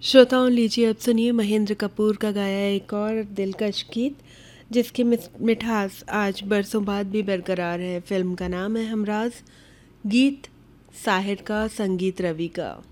श्रोताओं, लीजिए अब सुनिए महेंद्र कपूर का गाया एक और दिलकश गीत जिसकी मिठास आज बरसों बाद भी बरकरार है। फिल्म का नाम है हमराज, गीत साहिर का, संगीत रवि का।